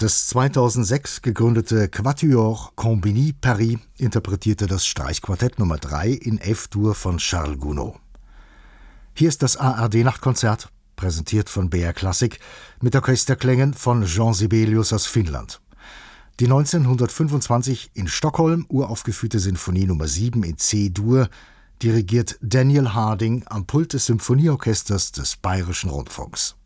Das 2006 gegründete Quatuor Compagnie Paris interpretierte das Streichquartett Nummer 3 in F-Dur von Charles Gounod. Hier ist das ARD-Nachtkonzert, präsentiert von BR Classic, mit Orchesterklängen von Jean Sibelius aus Finnland. Die 1925 in Stockholm uraufgeführte Sinfonie Nummer 7 in C-Dur dirigiert Daniel Harding am Pult des Symphonieorchesters des Bayerischen Rundfunks.